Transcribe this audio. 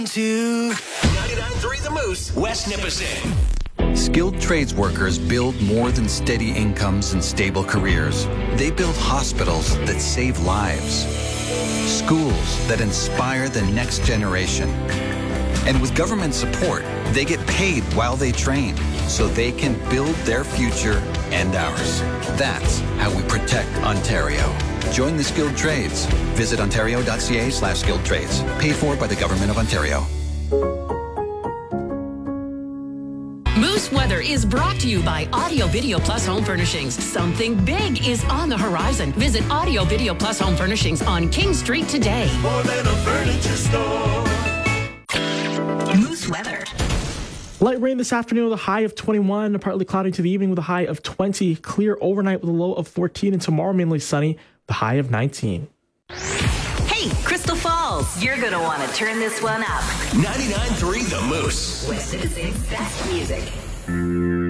To 99.3 The Moose, West Nipissing. Skilled trades workers build more than steady incomes and stable careers. They build hospitals that save lives, schools that inspire the next generation. And with government support, they get paid while they train so they can build their future and ours. That's how we protect Ontario. Join the skilled trades. Visit ontario.ca/skilled trades. Paid for by the Government of Ontario. Moose Weather is brought to you by Audio Video Plus Home Furnishings. Something big is on the horizon. Visit Audio Video Plus Home Furnishings on King Street today. More than a furniture store. Moose Weather. Light rain this afternoon with a high of 21, partly cloudy to the evening with a high of 20. Clear overnight with a low of 14, and tomorrow mainly sunny with a high of 19. Hey, Crystal Falls, you're going to want to turn this one up. 99.3 The Moose. West Nipissing's best music.